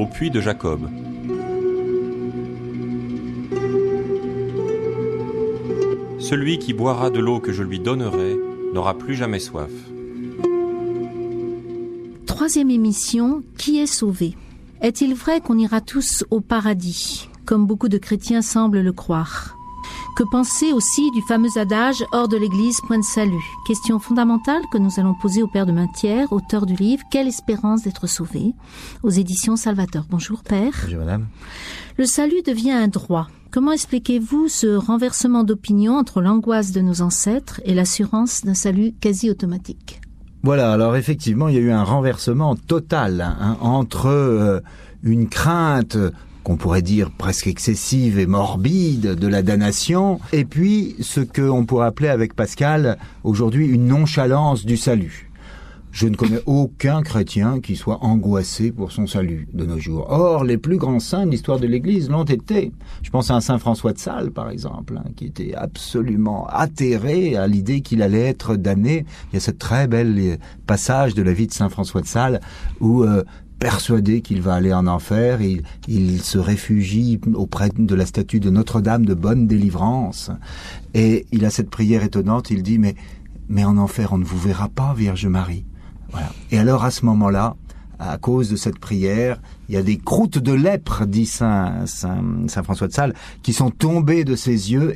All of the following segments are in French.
au puits de Jacob. Celui qui boira de l'eau que je lui donnerai n'aura plus jamais soif. Troisième émission, qui est sauvé ? Est-il vrai qu'on ira tous au paradis, comme beaucoup de chrétiens semblent le croire ? Que penser aussi du fameux adage « hors de l'église, point de salut » ? Question fondamentale que nous allons poser au Père de Mainthière, auteur du livre « Quelle espérance d'être sauvé ?» aux éditions Salvator. Bonjour Père. Bonjour Madame. Le salut devient un droit. Comment expliquez-vous ce renversement d'opinion entre l'angoisse de nos ancêtres et l'assurance d'un salut quasi automatique ? Voilà, alors effectivement, il y a eu un renversement total entre une crainte qu'on pourrait dire presque excessive et morbide de la damnation, et puis ce qu'on pourrait appeler avec Pascal aujourd'hui une nonchalance du salut. Je ne connais aucun chrétien qui soit angoissé pour son salut de nos jours. Or, les plus grands saints de l'histoire de l'Église l'ont été. Je pense à un saint François de Sales, par exemple, qui était absolument atterré à l'idée qu'il allait être damné. Il y a ce très bel passage de la vie de saint François de Sales où persuadé qu'il va aller en enfer, il se réfugie auprès de la statue de Notre-Dame de Bonne Délivrance. Et il a cette prière étonnante, il dit mais en enfer on ne vous verra pas, Vierge Marie. Voilà. Et alors à ce moment-là, à cause de cette prière, il y a des croûtes de lèpre, dit saint François de Sales, qui sont tombées de ses yeux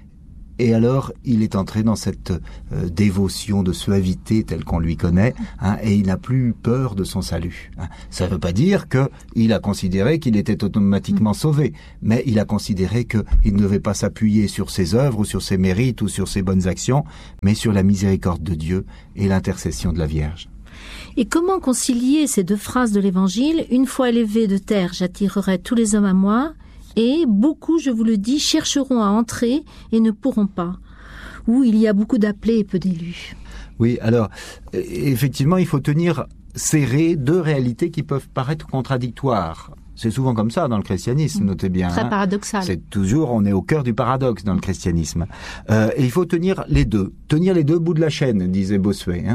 et alors il est entré dans cette dévotion de suavité telle qu'on lui connaît, et il n'a plus peur de son salut. Ça ne veut pas dire qu'il a considéré qu'il était automatiquement sauvé, mais il a considéré qu'il ne devait pas s'appuyer sur ses œuvres ou sur ses mérites ou sur ses bonnes actions, mais sur la miséricorde de Dieu et l'intercession de la Vierge. Et comment concilier ces deux phrases de l'Évangile ? Une fois élevé de terre, j'attirerai tous les hommes à moi, et beaucoup, je vous le dis, chercheront à entrer et ne pourront pas. Où il y a beaucoup d'appelés et peu d'élus. Oui, alors, effectivement, il faut tenir serré deux réalités qui peuvent paraître contradictoires. C'est souvent comme ça dans le christianisme, notez bien. Très paradoxal. C'est toujours, on est au cœur du paradoxe dans le christianisme. Et il faut tenir les deux bouts de la chaîne, disait Bossuet.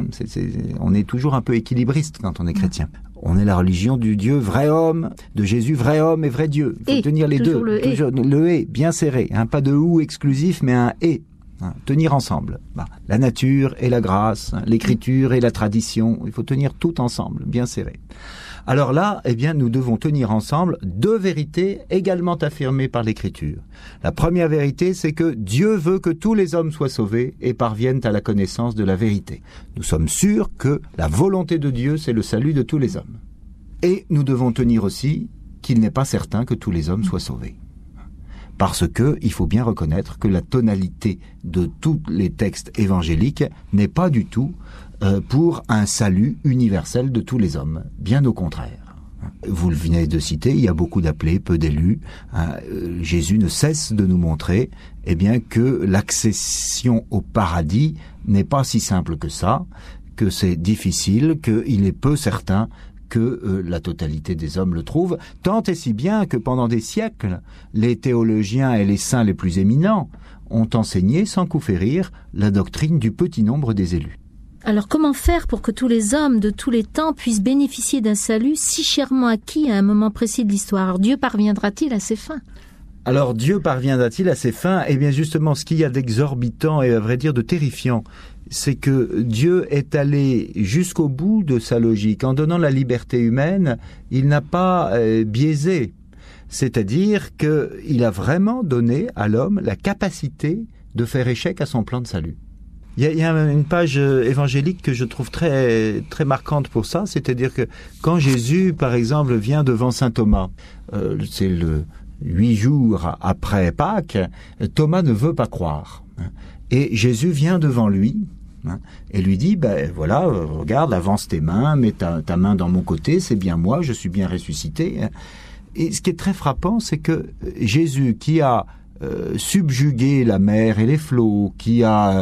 On est toujours un peu équilibriste quand on est chrétien. On est la religion du Dieu vrai homme, de Jésus vrai homme et vrai Dieu. Il faut tenir les deux. Le et, bien serré. Pas de ou exclusif, mais un et. Tenir ensemble. La nature et la grâce, l'écriture et la tradition. Il faut tenir tout ensemble, bien serré. Alors là, nous devons tenir ensemble deux vérités également affirmées par l'Écriture. La première vérité, c'est que Dieu veut que tous les hommes soient sauvés et parviennent à la connaissance de la vérité. Nous sommes sûrs que la volonté de Dieu, c'est le salut de tous les hommes. Et nous devons tenir aussi qu'il n'est pas certain que tous les hommes soient sauvés. Parce que il faut bien reconnaître que la tonalité de tous les textes évangéliques n'est pas du tout pour un salut universel de tous les hommes. Bien au contraire. Vous le venez de citer, il y a beaucoup d'appelés, peu d'élus. Jésus ne cesse de nous montrer que l'accession au paradis n'est pas si simple que ça, que c'est difficile, qu'il est peu certain que la totalité des hommes le trouvent, tant et si bien que pendant des siècles, les théologiens et les saints les plus éminents ont enseigné sans coup férir la doctrine du petit nombre des élus. Alors comment faire pour que tous les hommes de tous les temps puissent bénéficier d'un salut si chèrement acquis à un moment précis de l'histoire ? Alors Dieu parviendra-t-il à ses fins ? Alors Dieu parviendra-t-il à ses fins ? Justement, ce qu'il y a d'exorbitant et à vrai dire de terrifiant, c'est que Dieu est allé jusqu'au bout de sa logique. En donnant la liberté humaine, il n'a pas biaisé. C'est-à-dire qu'il a vraiment donné à l'homme la capacité de faire échec à son plan de salut. Il y a une page évangélique que je trouve très, très marquante pour ça, c'est-à-dire que quand Jésus, par exemple, vient devant saint Thomas, c'est le 8 jours après Pâques, Thomas ne veut pas croire. Et Jésus vient devant lui et lui dit, regarde, avance tes mains, mets ta main dans mon côté, c'est bien moi, je suis bien ressuscité. Et ce qui est très frappant, c'est que Jésus, qui a subjuguer la mer et les flots, qui a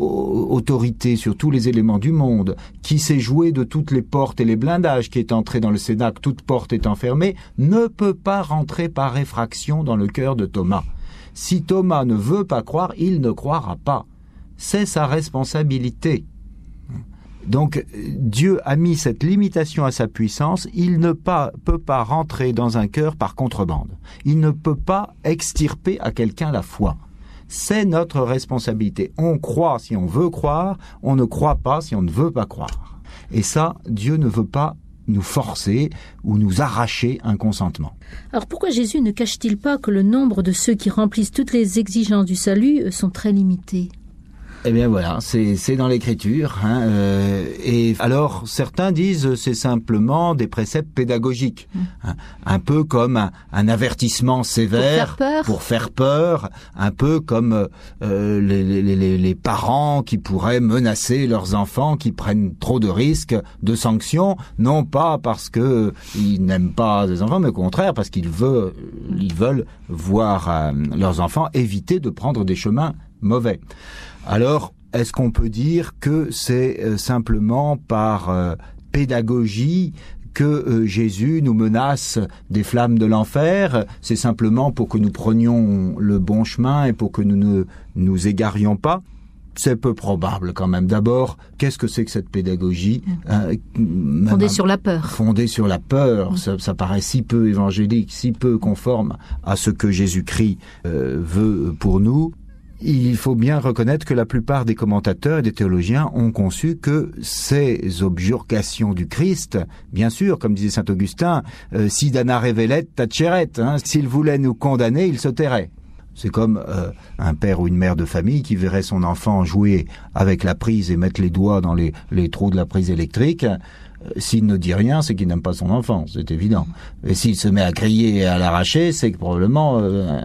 autorité sur tous les éléments du monde, qui s'est joué de toutes les portes et les blindages, qui est entré dans le cénacle, toute porte étant fermée, ne peut pas rentrer par effraction dans le cœur de Thomas. Si Thomas ne veut pas croire, il ne croira pas. C'est sa responsabilité. Donc Dieu a mis cette limitation à sa puissance, il ne peut pas rentrer dans un cœur par contrebande. Il ne peut pas extirper à quelqu'un la foi. C'est notre responsabilité. On croit si on veut croire, on ne croit pas si on ne veut pas croire. Et ça, Dieu ne veut pas nous forcer ou nous arracher un consentement. Alors pourquoi Jésus ne cache-t-il pas que le nombre de ceux qui remplissent toutes les exigences du salut sont très limités ? Eh bien voilà, c'est dans l'Écriture. Et alors, certains disent c'est simplement des préceptes pédagogiques. Un peu comme un avertissement sévère pour faire peur, un peu comme les parents qui pourraient menacer leurs enfants qui prennent trop de risques, de sanctions, non pas parce que ils n'aiment pas les enfants, mais au contraire parce qu'ils veulent voir leurs enfants éviter de prendre des chemins mauvais. Alors, est-ce qu'on peut dire que c'est simplement par pédagogie que Jésus nous menace des flammes de l'enfer? C'est simplement pour que nous prenions le bon chemin et pour que nous ne nous égarions pas? C'est peu probable quand même. D'abord, qu'est-ce que c'est que cette pédagogie fondée sur la peur. Fondée sur la peur, ça paraît si peu évangélique, si peu conforme à ce que Jésus-Christ veut pour nous. Il faut bien reconnaître que la plupart des commentateurs et des théologiens ont conçu que ces objurgations du Christ, bien sûr, comme disait saint Augustin, si dana revelet taceret, s'il voulait nous condamner, il se tairait. C'est comme un père ou une mère de famille qui verrait son enfant jouer avec la prise et mettre les doigts dans les trous de la prise électrique. S'il ne dit rien, c'est qu'il n'aime pas son enfant, c'est évident. Et s'il se met à crier et à l'arracher, c'est probablement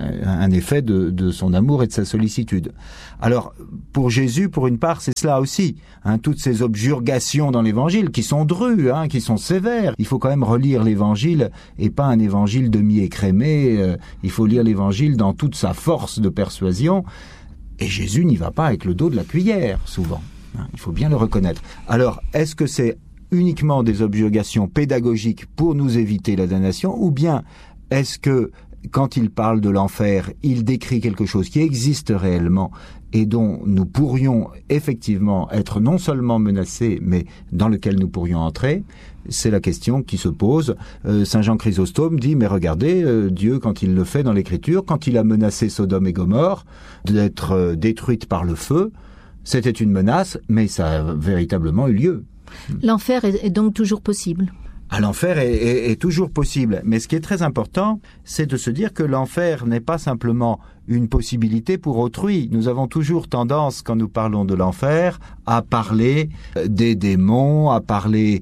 un effet de son amour et de sa sollicitude. Alors, pour Jésus, pour une part, c'est cela aussi. Toutes ces objurgations dans l'Évangile, qui sont drues, qui sont sévères. Il faut quand même relire l'Évangile, et pas un Évangile demi-écrémé. Il faut lire l'Évangile dans toute sa force de persuasion. Et Jésus n'y va pas avec le dos de la cuillère, souvent. Il faut bien le reconnaître. Alors, est-ce que c'est uniquement des objurgations pédagogiques pour nous éviter la damnation, ou bien est-ce que, quand il parle de l'enfer, il décrit quelque chose qui existe réellement et dont nous pourrions effectivement être non seulement menacés, mais dans lequel nous pourrions entrer? C'est la question qui se pose. Saint Jean Chrysostome dit, mais regardez, Dieu, quand il le fait dans l'Écriture, quand il a menacé Sodome et Gomorrhe d'être détruites par le feu, c'était une menace, mais ça a véritablement eu lieu. L'enfer est donc toujours possible. L'enfer est toujours possible, mais ce qui est très important, c'est de se dire que l'enfer n'est pas simplement une possibilité pour autrui. Nous avons toujours tendance, quand nous parlons de l'enfer, à parler des démons, à parler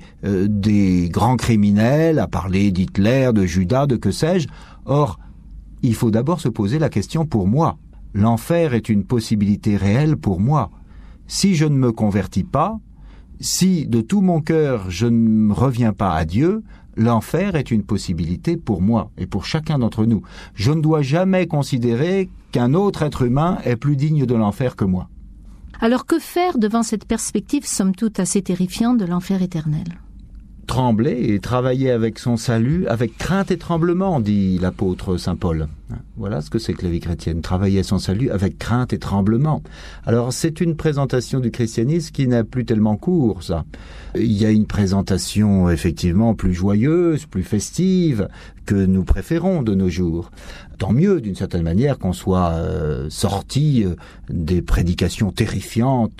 des grands criminels, à parler d'Hitler, de Judas, de que sais-je. Or, il faut d'abord se poser la question pour moi. L'enfer est une possibilité réelle pour moi. Si je ne me convertis pas, si de tout mon cœur je ne reviens pas à Dieu, l'enfer est une possibilité pour moi et pour chacun d'entre nous. Je ne dois jamais considérer qu'un autre être humain est plus digne de l'enfer que moi. Alors que faire devant cette perspective, somme toute assez terrifiante, de l'enfer éternel ? Trembler et travailler avec son salut, avec crainte et tremblement, dit l'apôtre saint Paul. Voilà ce que c'est que la vie chrétienne, travailler son salut avec crainte et tremblement. Alors c'est une présentation du christianisme qui n'a plus tellement cours, ça. Il y a une présentation effectivement plus joyeuse, plus festive, que nous préférons de nos jours. Tant mieux, d'une certaine manière, qu'on soit sorti des prédications terrifiantes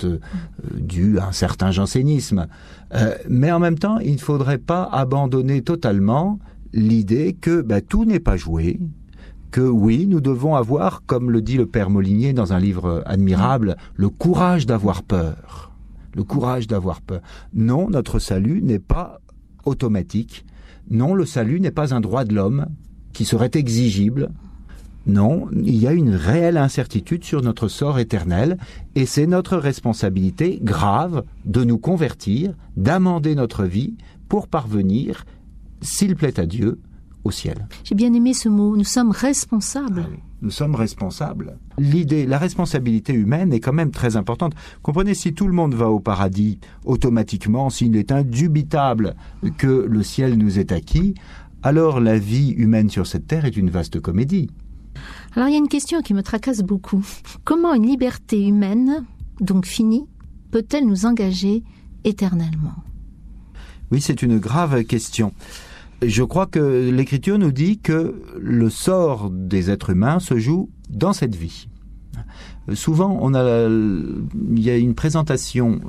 dues à un certain jansénisme. Mais en même temps, il ne faudrait pas abandonner totalement l'idée que tout n'est pas joué, que oui, nous devons avoir, comme le dit le père Molinier dans un livre admirable, le courage d'avoir peur. Le courage d'avoir peur. Non, notre salut n'est pas automatique. Non, le salut n'est pas un droit de l'homme qui serait exigible. Non, il y a une réelle incertitude sur notre sort éternel et c'est notre responsabilité grave de nous convertir, d'amender notre vie pour parvenir, s'il plaît à Dieu, au ciel. J'ai bien aimé ce mot, nous sommes responsables. Ah oui, nous sommes responsables. La responsabilité humaine est quand même très importante. Comprenez, si tout le monde va au paradis automatiquement, s'il est indubitable que le ciel nous est acquis, alors la vie humaine sur cette terre est une vaste comédie. Alors il y a une question qui me tracasse beaucoup. Comment une liberté humaine, donc finie, peut-elle nous engager éternellement? Oui, c'est une grave question. Je crois que l'Écriture nous dit que le sort des êtres humains se joue dans cette vie. Souvent, il y a une présentation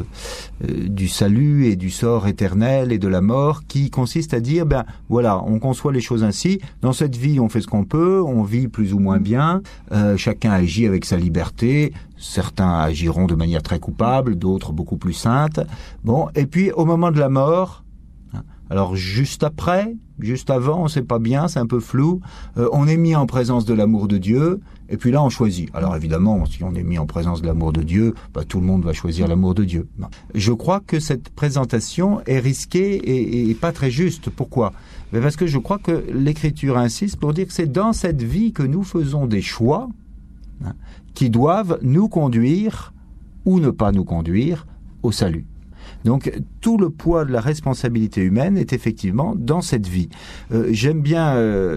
du salut et du sort éternel et de la mort qui consiste à dire, voilà, on conçoit les choses ainsi. Dans cette vie, on fait ce qu'on peut, on vit plus ou moins bien. Chacun agit avec sa liberté. Certains agiront de manière très coupable, d'autres beaucoup plus sainte. Bon, et puis au moment de la mort, alors juste après, juste avant, on ne sait pas bien, c'est un peu flou. On est mis en présence de l'amour de Dieu, et puis là on choisit. Alors évidemment, si on est mis en présence de l'amour de Dieu, tout le monde va choisir l'amour de Dieu. Je crois que cette présentation est risquée et pas très juste. Pourquoi ? Parce que je crois que l'Écriture insiste pour dire que c'est dans cette vie que nous faisons des choix qui doivent nous conduire ou ne pas nous conduire au salut. Donc tout le poids de la responsabilité humaine est effectivement dans cette vie. J'aime bien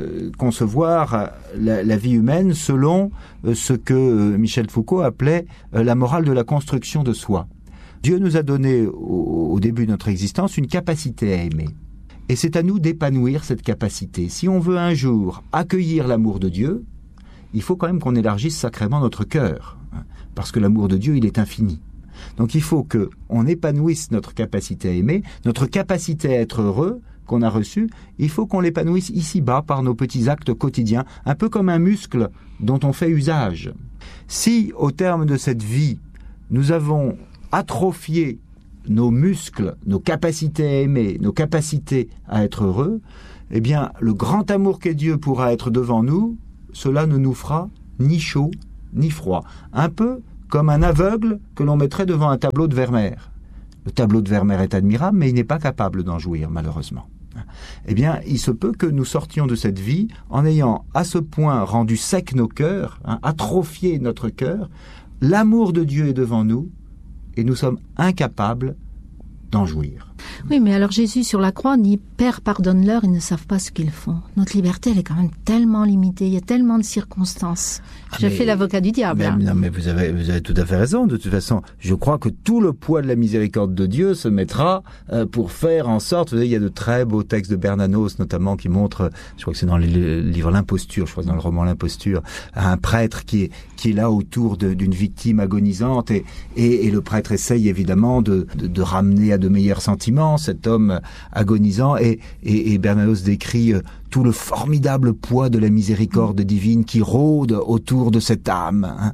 concevoir la vie humaine selon ce que Michel Foucault appelait la morale de la construction de soi. Dieu nous a donné au début de notre existence une capacité à aimer. Et c'est à nous d'épanouir cette capacité. Si on veut un jour accueillir l'amour de Dieu, il faut quand même qu'on élargisse sacrément notre cœur, parce que l'amour de Dieu, il est infini. Donc il faut qu'on épanouisse notre capacité à aimer, notre capacité à être heureux qu'on a reçue, il faut qu'on l'épanouisse ici-bas par nos petits actes quotidiens, un peu comme un muscle dont on fait usage. Si, au terme de cette vie, nous avons atrophié nos muscles, nos capacités à aimer, nos capacités à être heureux, eh bien, le grand amour qu'est Dieu pourra être devant nous, cela ne nous fera ni chaud ni froid. Un peu comme un aveugle que l'on mettrait devant un tableau de Vermeer. Le tableau de Vermeer est admirable, mais il n'est pas capable d'en jouir, malheureusement. Eh bien, il se peut que nous sortions de cette vie en ayant à ce point rendu sec nos cœurs, atrophié notre cœur. L'amour de Dieu est devant nous et nous sommes incapables d'en jouir. Oui, mais alors Jésus sur la croix dit « Père, pardonne-leur, ils ne savent pas ce qu'ils font ». Notre liberté, elle est quand même tellement limitée, il y a tellement de circonstances. J'ai fait l'avocat du diable. Non, mais vous avez tout à fait raison. De toute façon, je crois que tout le poids de la miséricorde de Dieu se mettra pour faire en sorte... Vous savez, il y a de très beaux textes de Bernanos, notamment, qui montrent, je crois que c'est dans le livre L'Imposture, je crois que dans le roman L'Imposture, un prêtre qui est là autour d'une victime agonisante et le prêtre essaye évidemment de ramener à de meilleurs sentiments cet homme agonisant et Bernanos décrit tout le formidable poids de la miséricorde divine qui rôde autour de cette âme,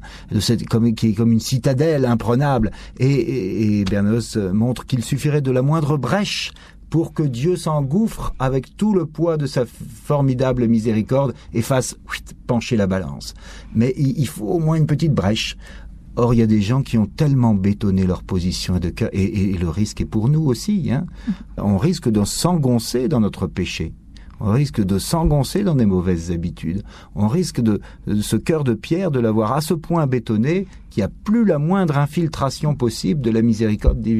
qui est comme une citadelle imprenable. Et Bernanos montre qu'il suffirait de la moindre brèche pour que Dieu s'engouffre avec tout le poids de sa formidable miséricorde et fasse pencher la balance. Mais il faut au moins une petite brèche. Or, il y a des gens qui ont tellement bétonné leur position et le risque est pour nous aussi. On risque de s'engoncer dans notre péché. On risque de s'engoncer dans des mauvaises habitudes. On risque de ce cœur de pierre, de l'avoir à ce point bétonné qu'il n'y a plus la moindre infiltration possible de la miséricorde divine.